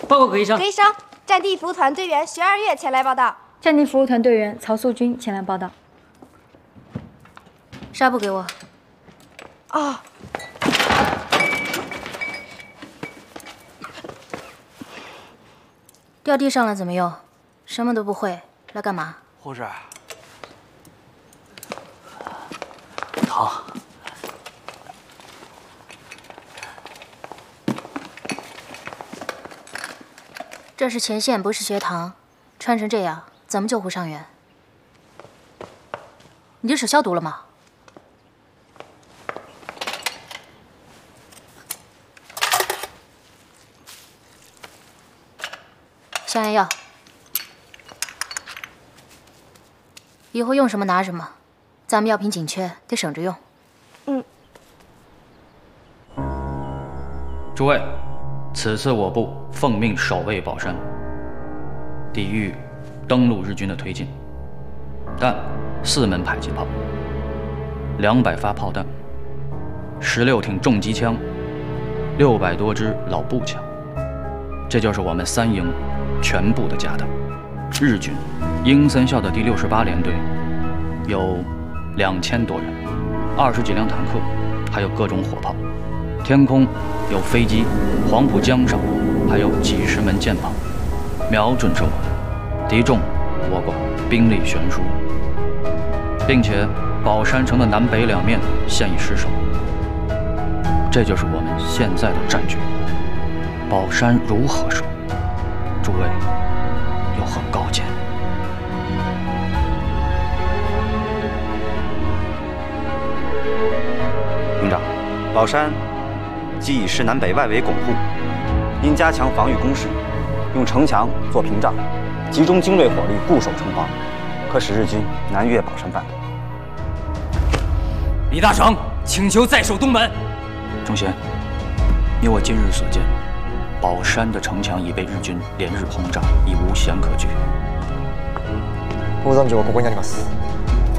报告葛医生。 葛医生，战地服务团队员徐二月前来报道。 战地服务团队员曹素君前来报道。 纱布给我。 哦。 掉地上了怎么用？什么都不会，来干嘛？ 护士，疼。 这是前线，不是学堂。穿成这样，怎么救护伤员？你这手消毒了吗？消炎药，以后用什么拿什么，咱们药品紧缺，得省着用。 诸位，此次我部奉命守卫宝山，抵御登陆日军的推进。但4门迫击炮、200发炮弹、16挺重机枪、600多支老步枪，这就是我们3营全部的家当。日军英森校的第68联队有2000多人，20几辆坦克，还有各种火炮。天空有飞机，黄浦江上还有几10门舰炮，瞄准着我们。敌众我寡，兵力悬殊，并且宝山城的南北2面现已失守。这就是我们现在的战局。宝山如何守？诸位有何高见？ 营长，宝山既已是南北外围巩固，应加强防御工事，用城墙做屏障，集中精锐火力固守城防，可使日军南越宝山半岛。 李大成请求再守东门。 钟贤，依我今日所见，宝山的城墙已被日军连日轰炸，已无险可据。 宝山城はここにあります。